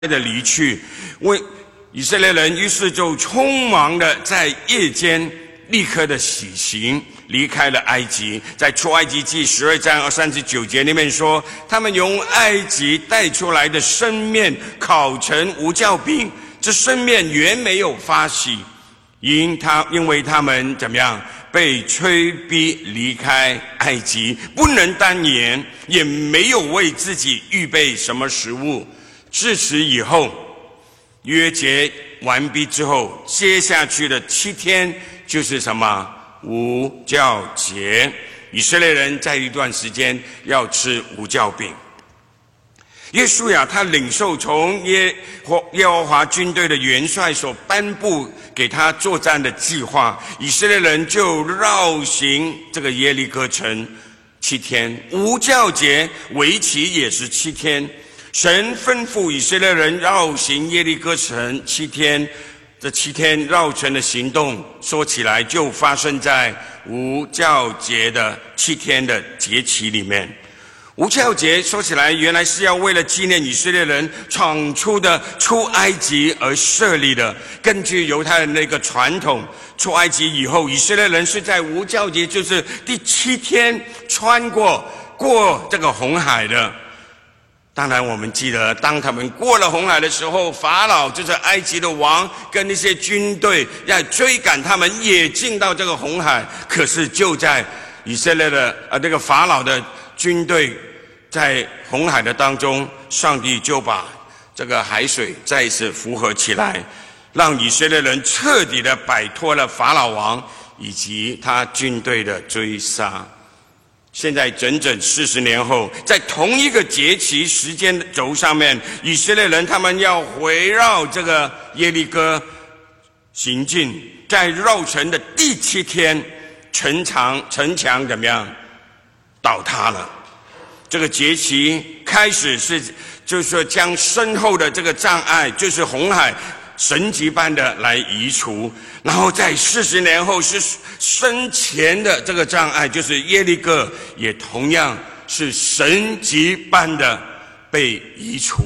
的离去，为以色列人于是就匆忙的在夜间立刻的洗行，离开了埃及。在出埃及记12章39节里面说，他们用埃及带出来的生面烤成无酵饼，这生面原没有发洗，因为他们怎么样，被催逼离开埃及，不能单言，也没有为自己预备什么食物。自此以后，约节完毕之后，接下去的7天就是什么？无酵节。以色列人在一段时间要吃无酵饼。约书亚他领受从耶和华军队的元帅所颁布给他作战的计划，以色列人就绕行这个耶利哥城7天，无酵节为期也是7天。神吩咐以色列人绕行耶利哥城7天，这7天绕城的行动说起来就发生在无酵节的7天的节期里面。无酵节说起来原来是要为了纪念以色列人闯出的出埃及而设立的。根据犹太人那个传统，出埃及以后，以色列人是在无酵节，就是第7天穿过这个红海的。当然我们记得，当他们过了红海的时候，法老就是埃及的王跟那些军队要追赶他们，也进到这个红海。可是就在以色列的这个法老的军队在红海的当中，上帝就把这个海水再一次复合起来，让以色列人彻底的摆脱了法老王以及他军队的追杀。现在整整40年后，在同一个节期时间轴上面，以色列人他们要围绕这个耶利哥行进，在绕城的第7天，城墙怎么样？倒塌了。这个节期开始就是说将身后的这个障碍，就是红海，神级般的来移除。然后在40年后，是身前的这个障碍，就是耶利哥，也同样是神级般的被移除。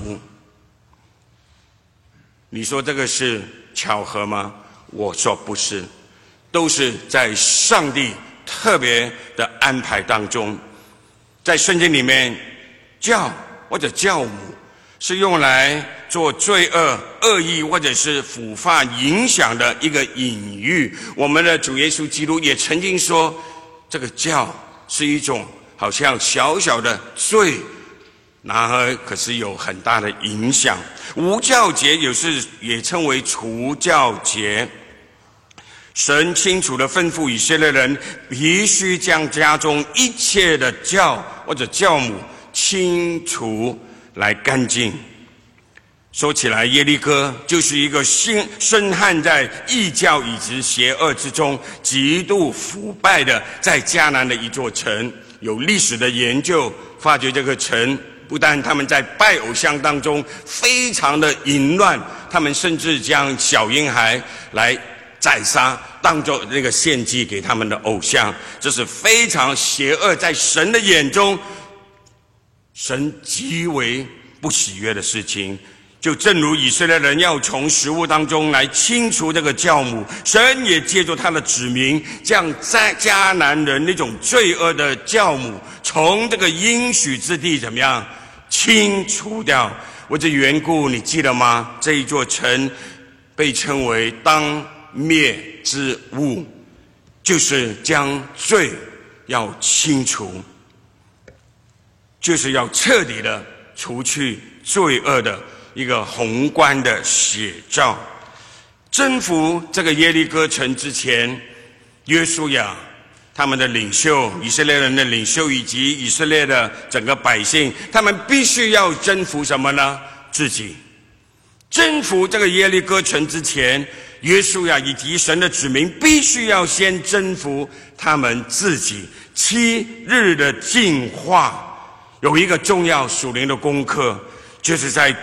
你说这个是巧合吗？我说不是，都是在上帝特别的安排当中。在圣经里面，酵或者酵母是用来做罪恶、恶意或者是腐化影响的一个隐喻。我们的主耶稣基督也曾经说，这个酵是一种好像小小的罪，然而可是有很大的影响。无酵节也称为除酵节。神清楚地吩咐以色列人，必须将家中一切的酵或者酵母清除来干净。说起来，耶利哥就是一个深陷在异教以及邪恶之中，极度腐败的在迦南的一座城。有历史的研究发觉，这个城不但他们在拜偶像当中非常的淫乱，他们甚至将小婴孩来宰杀，当作那个献祭给他们的偶像。这是非常邪恶，在神的眼中，神极为不喜悦的事情。就正如以色列人要从食物当中来清除这个酵母，神也借助他的子民，将在迦南人那种罪恶的酵母从这个应许之地怎么样清除掉。为这缘故，你记得吗？这一座城被称为当灭之物，就是将罪要清除，就是要彻底的除去罪恶的一个宏观的写照。征服这个耶利哥城之前，约书亚他们的领袖，以色列人的领袖以及以色列的整个百姓，他们必须要征服什么呢？自己。征服这个耶利哥城之前，约书亚以及神的子民必须要先征服他们自己。7日的净化有一个重要属灵的功课，就是在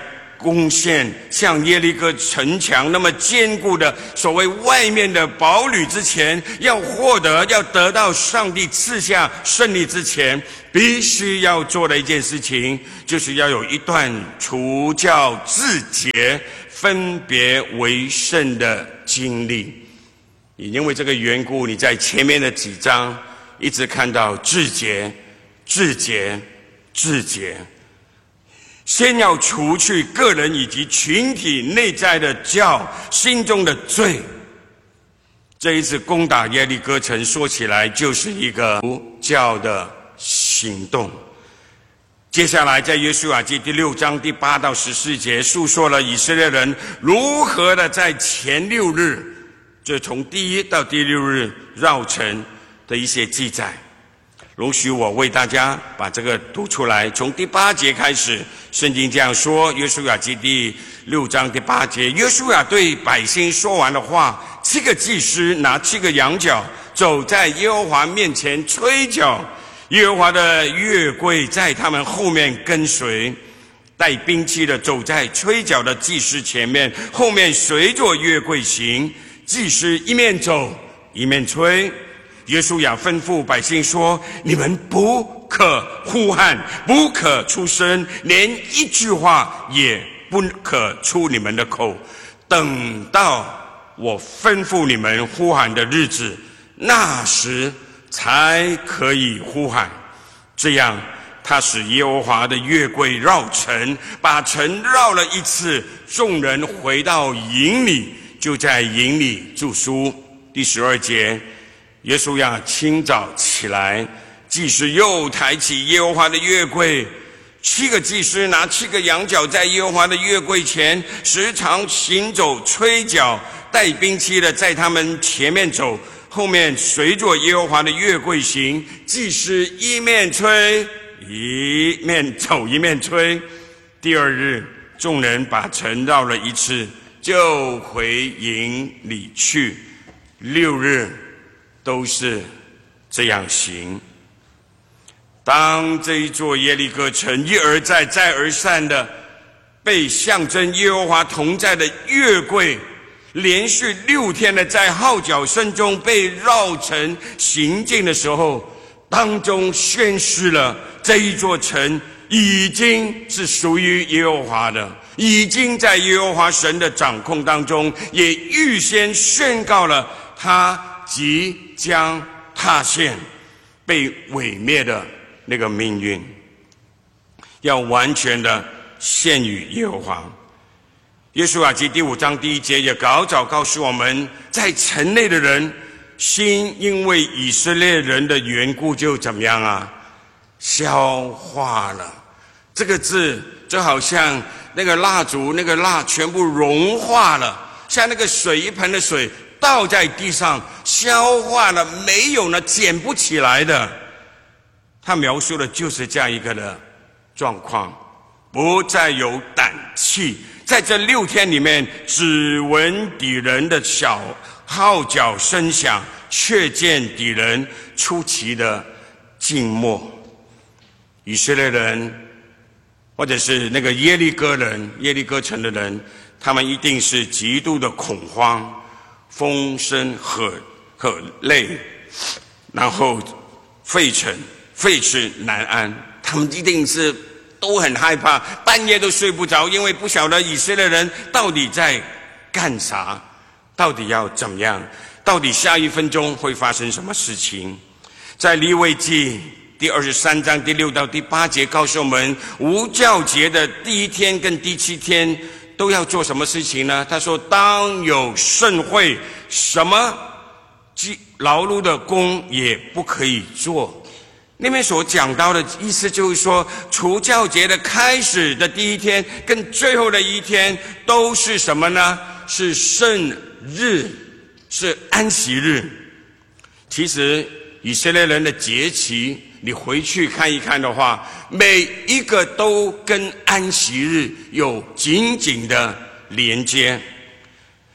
攻陷像耶利哥城墙那么坚固的所谓外面的堡垒之前，要得到上帝赐下胜利之前，必须要做的一件事情，就是要有一段除酵自洁分别为圣的经历。也因为这个缘故，你在前面的几章一直看到自洁自洁自洁，先要除去个人以及群体内在的酵，心中的罪。这一次攻打耶利哥城，说起来就是一个除酵的行动。接下来在约书亚记第6章第8到14节，述说了以色列人如何的在前6日，就从第1到第6日绕城的一些记载。容许我为大家把这个读出来，从第8节开始。圣经这样说，约书亚记第6章第8节，约书亚对百姓说完的话，7个祭司拿7个羊角，走在耶和华面前吹角，耶和华的约柜在他们后面跟随，带兵器的走在吹角的祭司前面，后面随着约柜行，祭司一面走一面吹。约书亚吩咐百姓说，你们不可呼喊，不可出声，连一句话也不可出你们的口，等到我吩咐你们呼喊的日子，那时才可以呼喊。这样他使耶和华的约柜绕城，把城绕了一次，众人回到营里，就在营里住宿。第12节，约书亚清早起来，祭司又抬起耶和华的约柜，7个祭司拿7个羊角在耶和华的约柜前时常行走吹角，带兵器的在他们前面走，后面随着耶和华的约柜行，祭司一面吹一面走一面吹。第2日，众人把城绕了一次，就回营里去。6日都是这样行。当这一座耶利哥城一而再再而三的被象征耶和华同在的约柜连续6天的在号角声中被绕城行进的时候，当中宣示了这一座城已经是属于耶和华的，已经在耶和华神的掌控当中，也预先宣告了他即将踏陷被毁灭的那个命运，要完全的献于耶和华。约书亚记第5章第1节也早告诉我们，在城内的人心因为以色列人的缘故就怎么样啊？消化了。这个字就好像那个蜡烛，那个蜡全部融化了，像那个水一盆的水倒在地上，消化了，没有呢，捡不起来的。他描述的就是这样一个的状况，不再有胆气，在这6天里面，只闻敌人的小号角声响，却见敌人出奇的静默。以色列人或者是那个耶利哥城的人，他们一定是极度的恐慌，风声和泪，然后废弛难安，他们一定是都很害怕，半夜都睡不着，因为不晓得以色列人到底在干啥，到底要怎么样，到底下一分钟会发生什么事情。在利未记第23章第6到第8节告诉我们，无酵节的第1天跟第7天都要做什么事情呢？他说，当有盛会，什么劳碌的工也不可以做。那边所讲到的意思就是说，除酵节的开始的第1天跟最后的1天都是什么呢？是圣日，是安息日。其实以色列人的节期你回去看一看的话，每一个都跟安息日有紧紧的连接。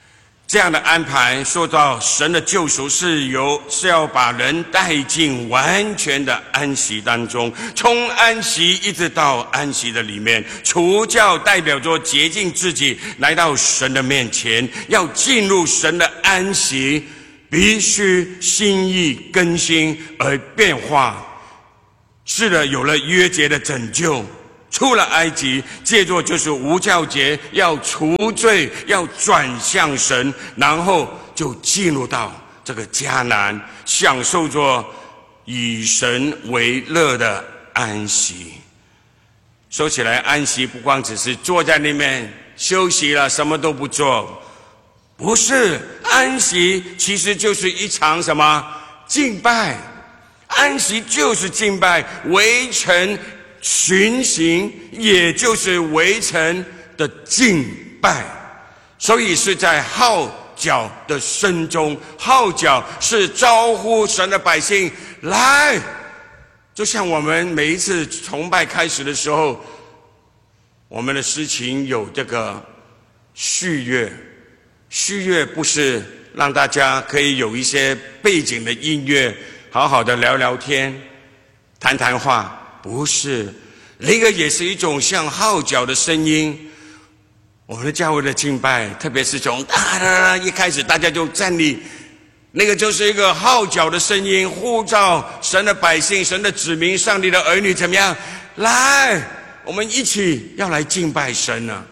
这样的安排说到神的救赎是要把人带进完全的安息当中，从安息一直到安息的里面。除酵代表着洁净自己来到神的面前，要进入神的安息，必须心意更新而变化。是的，有了约节的拯救，出了埃及，接着就是无酵节，要除罪，要转向神，然后就进入到这个迦南，享受着以神为乐的安息。说起来，安息不光只是坐在那边休息了，什么都不做，不是。安息其实就是一场什么？敬拜。安息就是敬拜，围城巡行，也就是围城的敬拜。所以是在号角的声中，号角是招呼神的百姓来。就像我们每一次崇拜开始的时候，我们的诗情有这个序乐，序乐不是让大家可以有一些背景的音乐，好好的聊聊天谈谈话，不是。那个也是一种像号角的声音。我们的教会的敬拜，特别是从一开始大家就站立，那个就是一个号角的声音，呼召神的百姓，神的子民，上帝的儿女怎么样？来，我们一起要来敬拜神了。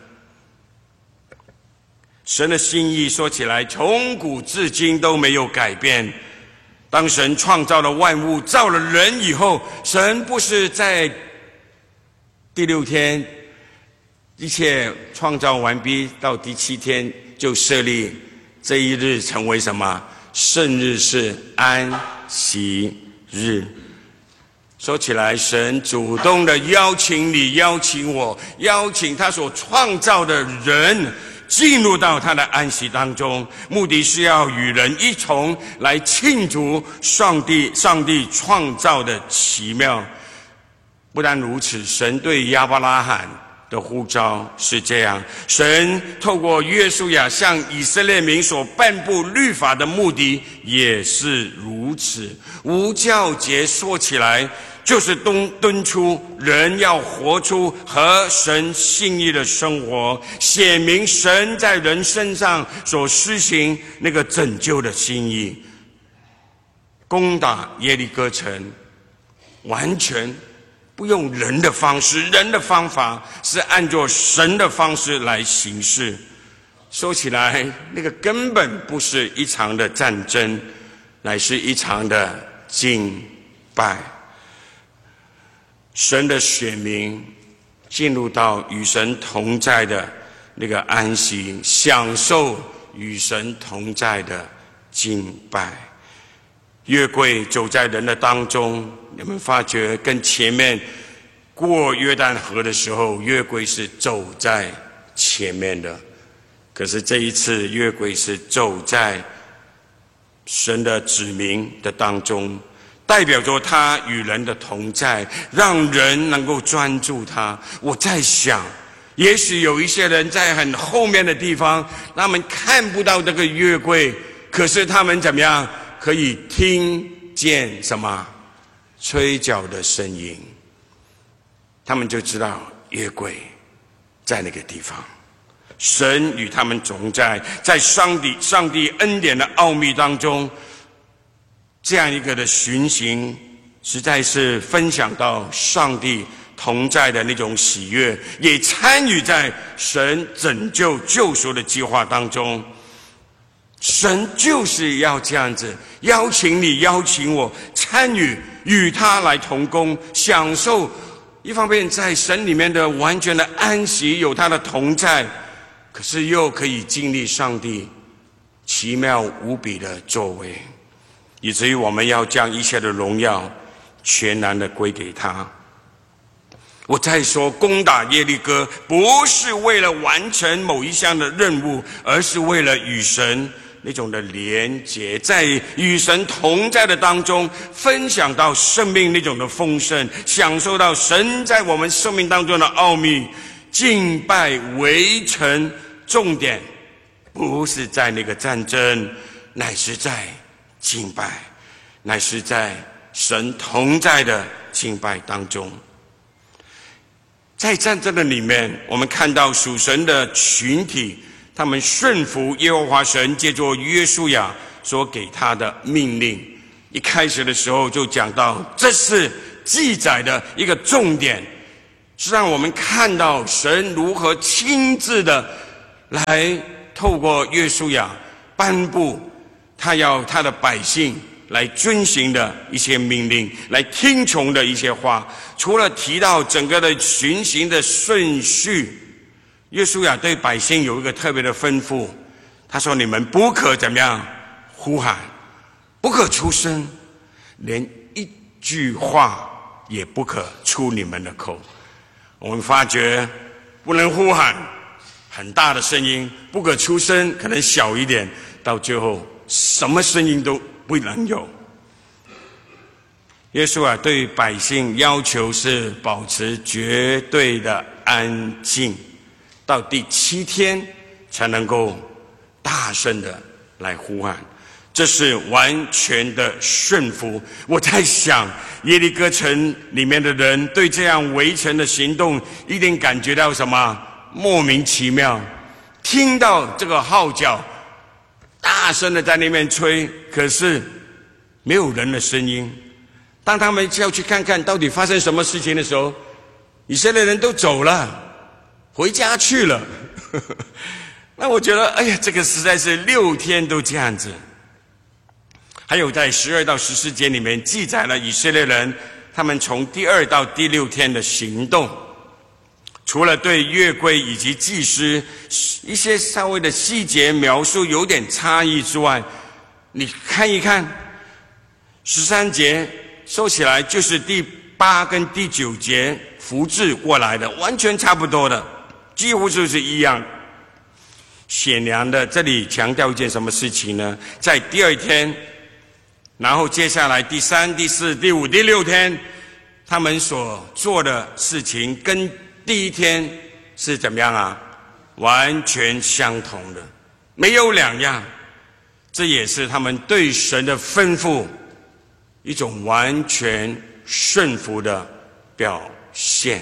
神的心意说起来从古至今都没有改变。当神创造了万物，造了人以后，神不是在第6天一切创造完毕，到第7天就设立这一日成为什么？圣日，是安息日。说起来，神主动的邀请你，邀请我，邀请他所创造的人进入到他的安息当中，目的是要与人一同来庆祝上帝创造的奇妙。不但如此，神对亚伯拉罕的呼召是这样，神透过约书亚向以色列民所颁布律法的目的也是如此。无酵节说起来就是敦促人要活出合神心意的生活，显明神在人身上所施行那个拯救的心意。攻打耶利哥城完全不用人的方式，人的方法是按照神的方式来行事。说起来，那个根本不是一场的战争，乃是一场的敬拜。神的选民进入到与神同在的那个安息，享受与神同在的敬拜。约柜走在人的当中，你们发觉跟前面过约旦河的时候，约柜是走在前面的，可是这一次约柜是走在神的子民的当中，代表着他与人的同在，让人能够专注他。我在想，也许有一些人在很后面的地方，他们看不到这个约柜，可是他们怎么样可以听见什么吹角的声音，他们就知道约柜在那个地方，神与他们同在，在上帝恩典的奥秘当中，这样一个的循行，实在是分享到上帝同在的那种喜悦，也参与在神拯救救赎的计划当中。神就是要这样子邀请你，邀请我参与，与他来同工，享受一方面在神里面的完全的安息，有他的同在，可是又可以经历上帝奇妙无比的作为，以至于我们要将一切的荣耀全然的归给他。我再说，攻打耶利哥不是为了完成某一项的任务，而是为了与神那种的连结，在与神同在的当中，分享到生命那种的丰盛，享受到神在我们生命当中的奥秘。敬拜围城重点不是在那个战争，乃是在敬拜，乃是在神同在的敬拜当中。在战争的里面，我们看到属神的群体，他们顺服耶和华神借着约书亚所给他的命令。一开始的时候就讲到，这是记载的一个重点，是让我们看到神如何亲自的来透过约书亚颁布他要他的百姓来遵行的一些命令，来听从的一些话。除了提到整个的循行的顺序，约书亚对百姓有一个特别的吩咐，他说：你们不可怎么样呼喊，不可出声，连一句话也不可出你们的口。我们发觉不能呼喊很大的声音，不可出声可能小一点，到最后什么声音都不能有。耶稣啊，对百姓要求是保持绝对的安静，到第7天才能够大声的来呼喊，这是完全的顺服。我在想，耶利哥城里面的人对这样围城的行动一定感觉到什么莫名其妙，听到这个号角大声的在那边吹，可是没有人的声音。当他们要去看看到底发生什么事情的时候，以色列人都走了，回家去了。那我觉得，哎呀，这个实在是6天都这样子。还有在12到14节里面记载了以色列人他们从第2到第6天的行动，除了对约柜以及祭司一些稍微的细节描述有点差异之外，你看一看13节说起来就是第8跟第9节复制过来的，完全差不多的，几乎就是一样。显然的，这里强调一件什么事情呢？在第2天，然后接下来第3、第4、第5、第6天，他们所做的事情跟第1天是怎么样啊？完全相同的，没有两样。这也是他们对神的吩咐一种完全顺服的表现。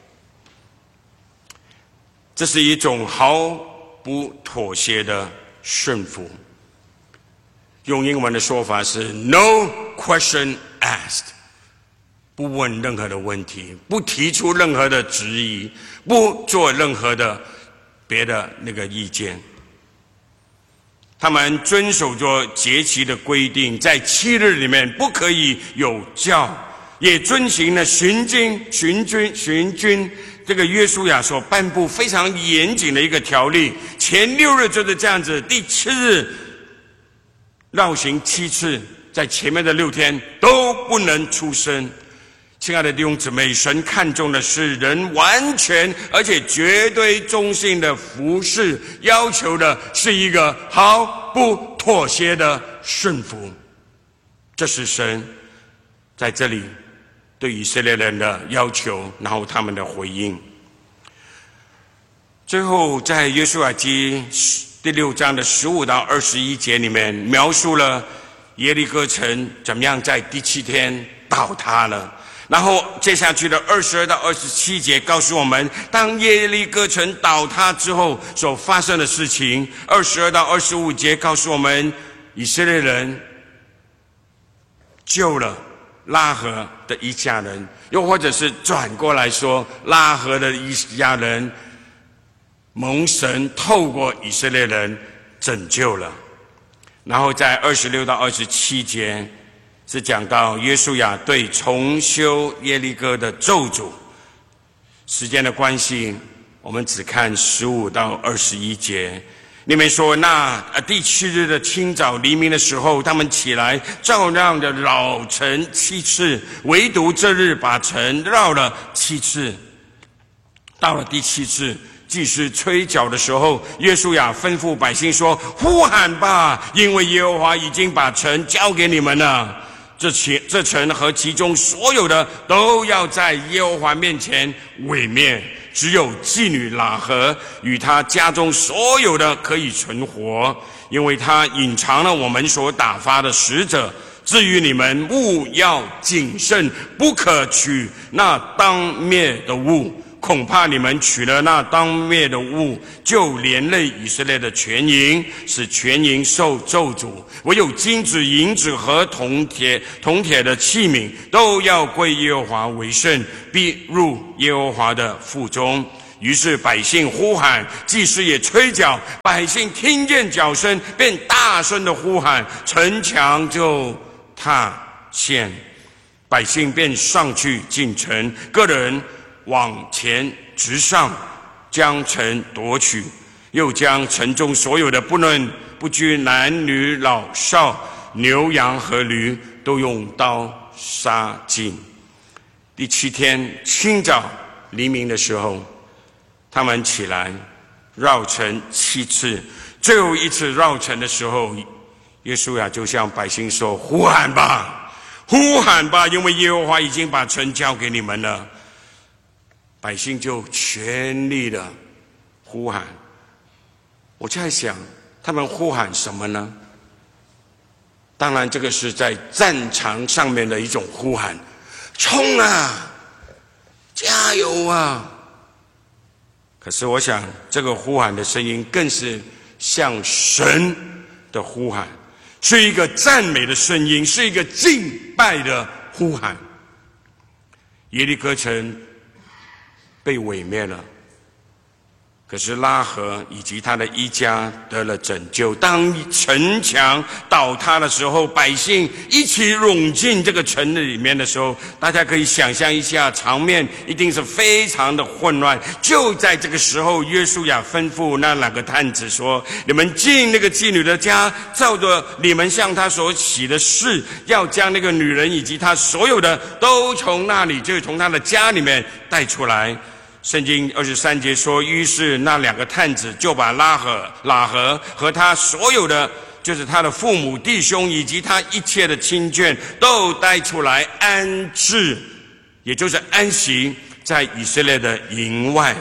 这是一种毫不妥协的顺服。用英文的说法是 no question asked， 不问任何的问题，不提出任何的质疑，不做任何的别的那个意见。他们遵守着节期的规定，在7日里面不可以有酵，也遵行了巡军这个约书亚所颁布非常严谨的一个条例。前6日就是这样子，第7日绕行7次，在前面的6天都不能出声。亲爱的弟兄姊妹，神看重的是人完全而且绝对忠心的服事，要求的是一个毫不妥协的顺服。这是神在这里对以色列人的要求，然后他们的回应。最后在约书亚记第6章的15到21节里面，描述了耶利哥城怎么样在第7天倒塌了。然后接下去的22到27节告诉我们，当耶利哥城倒塌之后所发生的事情。22到25节告诉我们，以色列人救了拉合的一家人，又或者是转过来说，拉合的一家人蒙神透过以色列人拯救了。然后在26到27节是讲到约书亚对重修耶利哥的咒诅。时间的关系，我们只看15到21节。里面说，那第7日的清早黎明的时候，他们起来照样的绕城7次，唯独这日把城绕了7次。到了第7次，祭司吹角的时候，约书亚吩咐百姓说：呼喊吧，因为耶和华已经把城交给你们了。这城和其中所有的都要在耶和华面前毁灭， 只有妓女喇合与她家中所有的可以存活，因为她隐藏了我们所打发的使者。至于你们，务要谨慎，不可取那当灭的物，恐怕你们取了那当灭的物，就连累以色列的全营，使全营受咒诅。唯有金子、银子和铜铁的器皿，都要归耶和华为圣，必入耶和华的腹中。于是百姓呼喊，祭司也吹角，百姓听见角声，便大声的呼喊，城墙就塌陷，百姓便上去进城，个人往前直上，将城夺取，又将城中所有的不拘男女老少、牛羊和驴，都用刀杀尽。第7天清早黎明的时候，他们起来绕城7次，最后一次绕城的时候，约书亚就向百姓说：呼喊吧，呼喊吧，因为耶和华已经把城交给你们了。百姓就全力的呼喊。我在想，他们呼喊什么呢？当然这个是在战场上面的一种呼喊，冲啊，加油啊。可是我想这个呼喊的声音更是向神的呼喊，是一个赞美的声音，是一个敬拜的呼喊。耶利哥城被毁灭了，可是拉合以及他的一家得了拯救。当城墙倒塌的时候，百姓一起涌进这个城里面的时候，大家可以想象一下，场面一定是非常的混乱。就在这个时候，约书亚吩咐那2个探子说：你们进那个妓女的家，照着你们向她所起的事，要将那个女人以及她所有的都从那里，就是从她的家里面带出来。圣经23节说，于是那2个探子就把拉合和他所有的，就是他的父母弟兄以及他一切的亲眷都带出来安置，也就是安息在以色列的营外。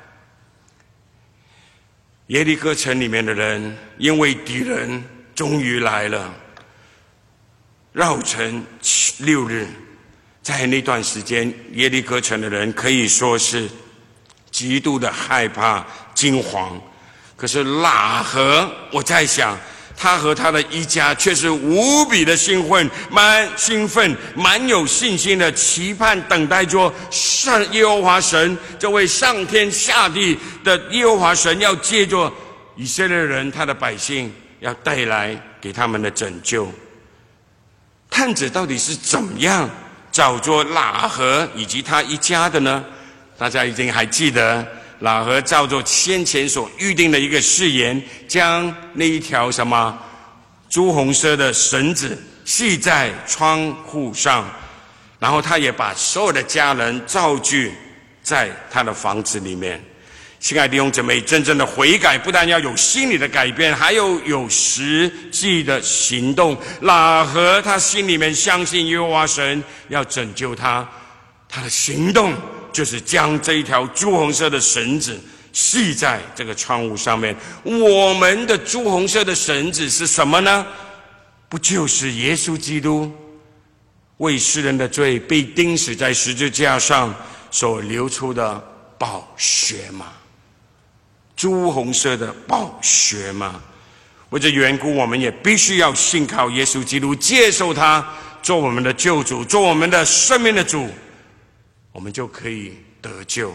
耶利哥城里面的人，因为敌人终于来了，绕城6日，在那段时间，耶利哥城的人可以说是极度的害怕惊惶。可是喇合，我在想，他和他的一家却是无比的兴奋，蛮有信心的期盼等待着耶和华神，这位上天下地的耶和华神，要借着以色列人他的百姓，要带来给他们的拯救。探子到底是怎么样找着喇合以及他一家的呢？大家一定还记得，喇合照着先前所预定的一个誓言，将那一条朱红色的绳子系在窗户上，然后他也把所有的家人召聚在他的房子里面。亲爱的弟兄姊妹，真正的悔改不但要有心理的改变，还有实际的行动。喇合他心里面相信耶和华神要拯救他，他的行动就是将这一条朱红色的绳子系在这个窗户上面。我们的朱红色的绳子是什么呢？不就是耶稣基督为世人的罪被钉死在十字架上所流出的宝血吗？朱红色的宝血吗？为这缘故，我们也必须要信靠耶稣基督，接受他做我们的救主，做我们的生命的主，我们就可以得救。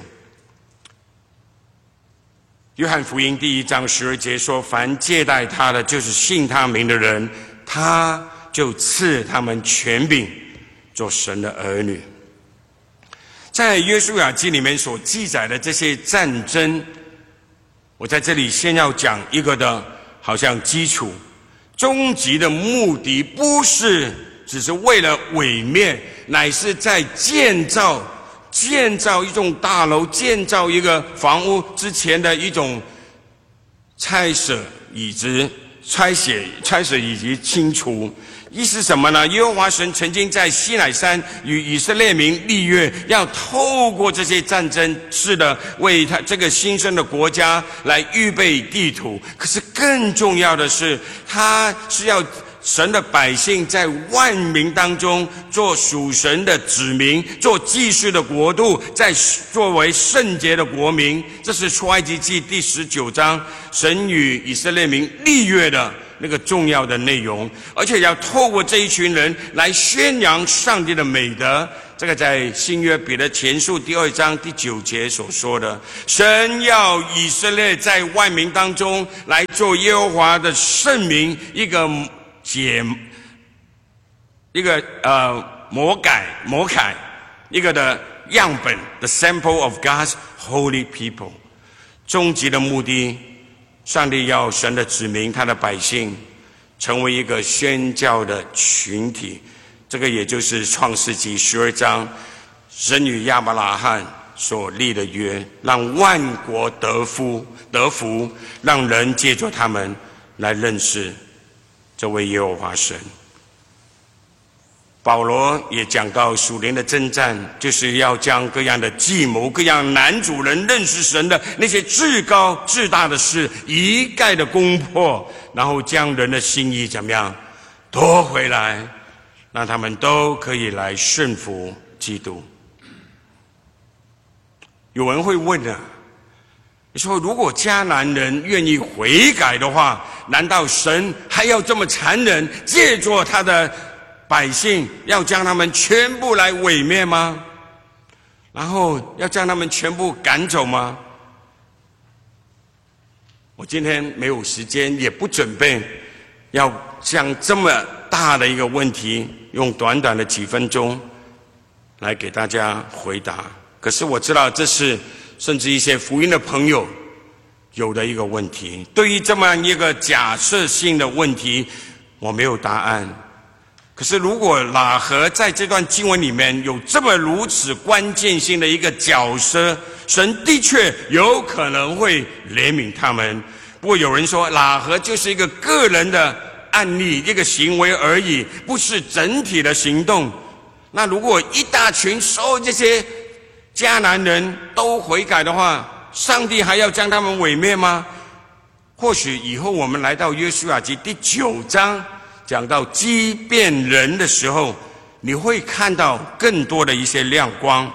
约翰福音第1章12节说，凡接待他的，就是信他名的人，他就赐他们权柄做神的儿女。在约书亚记里面所记载的这些战争，我在这里先要讲一个的好像基础，终极的目的不是只是为了毁灭，乃是在建造一栋大楼，建造一个房屋之前的一种拆舍以及拆写以及清除。意思什么呢？耶和华神曾经在西乃山与以色列民立约，要透过这些战争，是的，为他这个新生的国家来预备地图。可是更重要的是，他是要神的百姓在万民当中做属神的子民，做祭祀的国度，在作为圣洁的国民。这是出埃及记第19章神与以色列民立约的那个重要的内容，而且要透过这一群人来宣扬上帝的美德。这个在新约彼得前书第2章第9节所说的，神要以色列在万民当中来做耶和华的圣民，一个魔改一个的样本 ，the sample of God's holy people。终极的目的，上帝要神的子民，他的百姓成为一个宣教的群体。这个也就是创世纪12章神与亚伯拉罕所立的约，让万国得福，让人借着他们来认识这位耶和华神。保罗也讲到属灵的征战，就是要将各样的计谋、各样男主人认识神的那些至高至大的事一概的攻破，然后将人的心意怎么样夺回来，让他们都可以来顺服基督。有人会问啊，你说如果迦南人愿意悔改的话，难道神还要这么残忍，借着他的百姓要将他们全部来毁灭吗？然后要将他们全部赶走吗？我今天没有时间，也不准备要将这么大的一个问题用短短的几分钟来给大家回答。可是我知道这是甚至一些福音的朋友有的一个问题。对于这么一个假设性的问题，我没有答案。可是如果喇合在这段经文里面有这么如此关键性的一个角色，神的确有可能会怜悯他们。不过有人说喇合就是一个个人的案例，一个行为而已，不是整体的行动。那如果一大群所有这些迦南人都悔改的话，上帝还要将他们毁灭吗？或许以后我们来到约书亚记第9章讲到基遍人的时候，你会看到更多的一些亮光。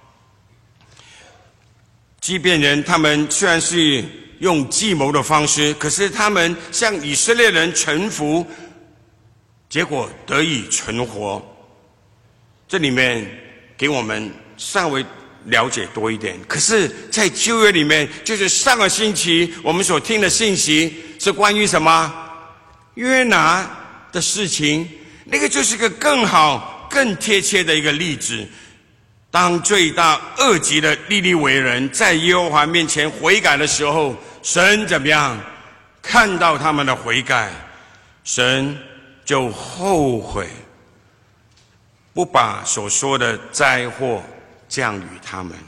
基遍人他们虽然是用计谋的方式，可是他们向以色列人臣服，结果得以存活。这里面给我们稍微了解多一点。可是在旧约里面，就是上个星期我们所听的信息是关于什么？约拿的事情，那个就是个更好更贴切的一个例子。当罪大恶极的尼尼微人在耶和华面前悔改的时候，神怎么样？看到他们的悔改，神就后悔，不把所说的灾祸降与他们。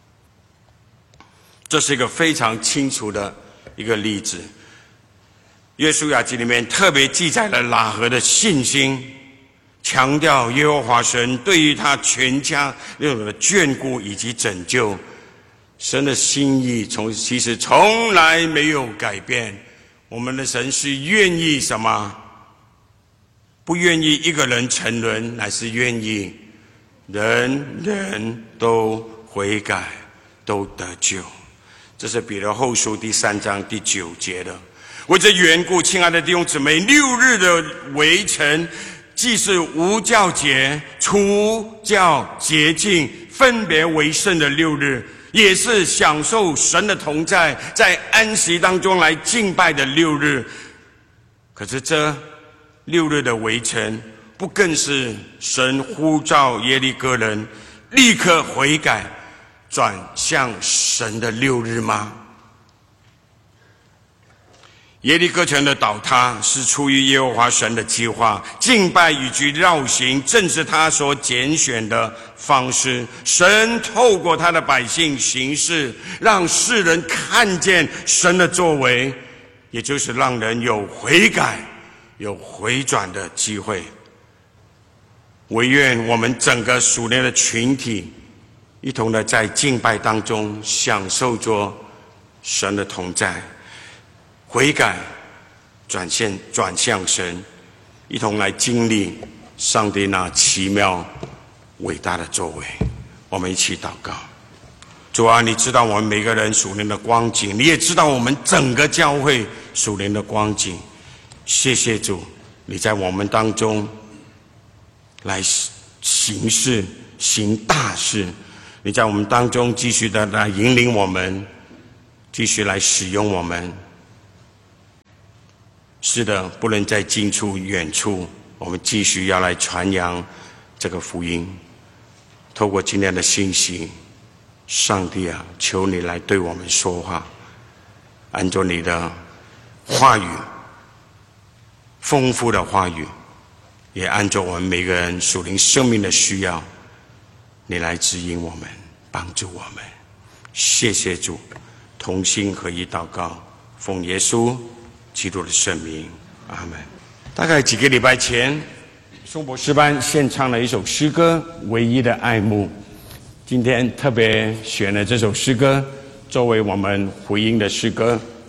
这是一个非常清楚的一个例子。约书亚记里面特别记载了喇合的信心，强调耶和华神对于他全家那种的眷顾以及拯救。神的心意其实从来没有改变。我们的神是愿意什么？不愿意一个人沉沦，乃是愿意人人都悔改，都得救。这是彼得后书第3章第9节的。为这缘故，亲爱的弟兄姊妹，6日的围城既是无教节、除教洁净、分别为圣的6日，也是享受神的同在，在安息当中来敬拜的6日。可是这6日的围城，不更是神呼召耶利哥人立刻悔改，转向神的6日吗？耶利哥城的倒塌是出于耶和华神的计划，敬拜以及绕行正是他所拣选的方式。神透过他的百姓行事，让世人看见神的作为， 也就是让人有悔改、有回转的机会。唯愿我们整个属灵的群体，一同的在敬拜当中享受着神的同在，悔改转向神，一同来经历上帝那奇妙伟大的作为。我们一起祷告。主啊，你知道我们每个人属灵的光景，你也知道我们整个教会属灵的光景。谢谢主，你在我们当中来行事行大事，你在我们当中继续的来引领我们，继续来使用我们。是的，不论在近处远处，我们继续要来传扬这个福音。透过今天的信息，上帝啊，求你来对我们说话，按照你的话语，丰富的话语，也按照我们每个人属灵生命的需要，你来指引我们，帮助我们。谢谢主，同心合一祷告，奉耶稣基督的圣名，阿们。大概几个礼拜前，颂钵诗班献唱了一首诗歌《唯一的爱慕》。今天特别选了这首诗歌作为我们回应的诗歌。